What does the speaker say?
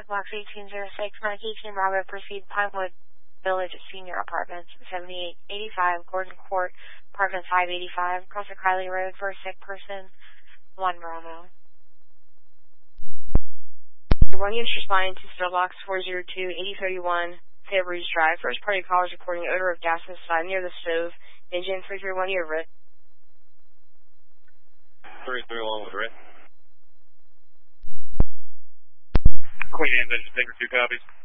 Box 1806, Mark 18, Bravo, proceed, Pinewood Village Senior Apartments, 7885, Gordon Court, Apartment 585, across the Kylie Road for a sick person, 1 Bravo. 1 unit responding to Cell Box 402-8031, Fairbridge Drive. First party callers reporting odor of gas inside near the stove. Engine 331, you're Rit. 331 with Rit. Queen Anne's engine, Baker 2 copies.